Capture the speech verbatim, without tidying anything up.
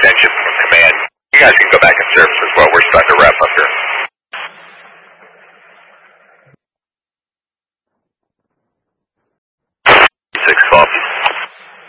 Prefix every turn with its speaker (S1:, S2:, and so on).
S1: extension from command. You guys can go back